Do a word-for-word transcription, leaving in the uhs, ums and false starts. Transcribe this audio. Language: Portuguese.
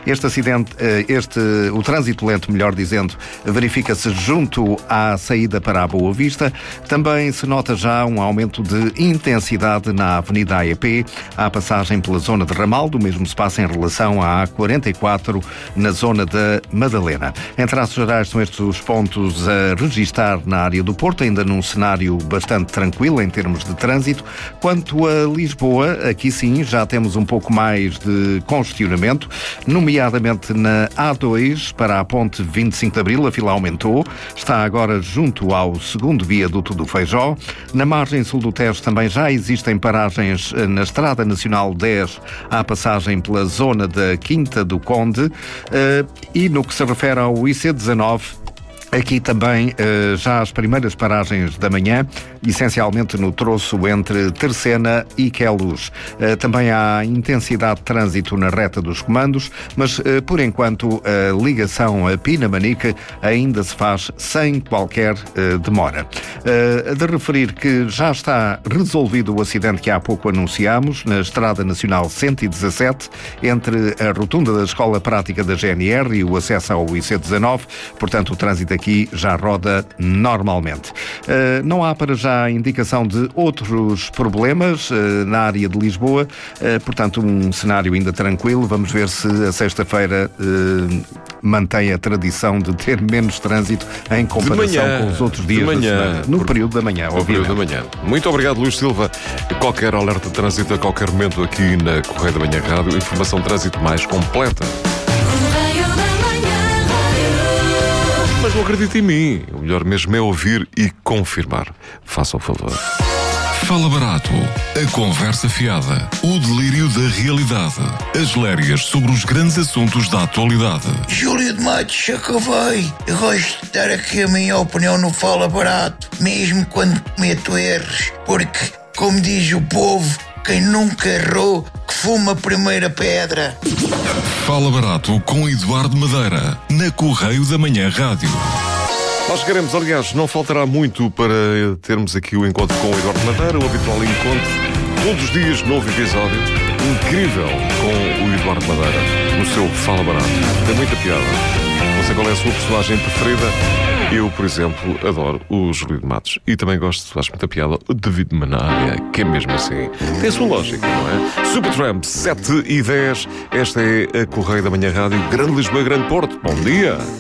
Este acidente, este, o trânsito lento, melhor dizendo, verifica-se junto à saída para a Boa Vista. Também se nota já um aumento de intensidade na Avenida A E P, à passagem pela zona de Ramaldo. O mesmo se passa em relação à A quarenta e quatro, na zona da Madalena. Em traços gerais, são estes os pontos a registar na área do Porto, ainda num cenário bastante tranquilo em termos de trânsito. Quanto a Lisboa, aqui sim já temos um pouco mais de congestionamento, nomeadamente na A dois para a ponte vinte e cinco de Abril. A fila aumentou, está agora junto ao segundo viaduto do Feijó. Na margem sul do Tejo também já existem paragens na Estrada Nacional dez, à passagem pela zona da Quinta do Conde. E no que se refere ao I C dezanove, aqui também uh, já as primeiras paragens da manhã, essencialmente no troço entre Tercena e Queluz. Uh, também há intensidade de trânsito na reta dos comandos, mas uh, por enquanto a ligação a Pinamanique ainda se faz sem qualquer uh, demora. Uh, de referir que já está resolvido o acidente que há pouco anunciámos na Estrada Nacional cento e dezassete, entre a rotunda da Escola Prática da G N R e o acesso ao I C dezanove, portanto o trânsito aqui já roda normalmente. Uh, não há para já indicação de outros problemas uh, na área de Lisboa, uh, portanto um cenário ainda tranquilo. Vamos ver se a sexta-feira uh, mantém a tradição de ter menos trânsito em comparação manhã, com os outros dias da semana. No por, período da manhã, no período da manhã. Muito obrigado, Luís Silva. Qualquer alerta de trânsito a qualquer momento aqui na Correio da Manhã Rádio. Informação de trânsito mais completa. Mas não acredite em mim. O melhor mesmo é ouvir e confirmar. Faça o favor. Fala Barato. A conversa fiada. O delírio da realidade. As lérias sobre os grandes assuntos da atualidade. Júlio de Matos, acabei. Eu gosto de dar aqui a minha opinião no Fala Barato, mesmo quando cometo erros. Porque, como diz o povo, quem nunca errou, que fuma a primeira pedra. Fala Barato com Eduardo Madeira, na Correio da Manhã Rádio. Nós queremos, aliás, não faltará muito para termos aqui o encontro com o Eduardo Madeira, o habitual encontro, todos os dias, novo episódio, incrível, com o Eduardo Madeira, no seu Fala Barato. Tem muita piada. Não sei qual é a sua personagem preferida. Eu, por exemplo, adoro o Júlio de Matos e também gosto, acho muita piada, o David Manária, que é mesmo assim. Tem a sua lógica, não é? Supertramp, sete e dez, esta é a Correio da Manhã Rádio, Grande Lisboa, Grande Porto. Bom dia!